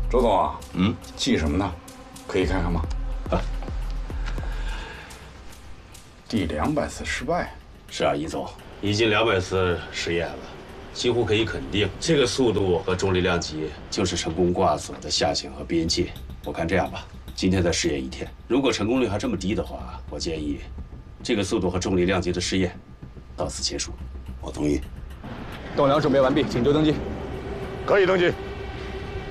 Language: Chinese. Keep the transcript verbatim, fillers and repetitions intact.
周总啊， 嗯， 记什么呢？可以看看吗？ 啊， 第两百次失败。 是啊，尹总，已经两百次实验了，几乎可以肯定，这个速度和重力量级就是成功挂锁的下限和边界。我看这样吧，今天再试验一天，如果成功率还这么低的话，我建议，这个速度和重力量级的试验到此结束。 我同意。 栋梁准备完毕，请就登记。 可以登记。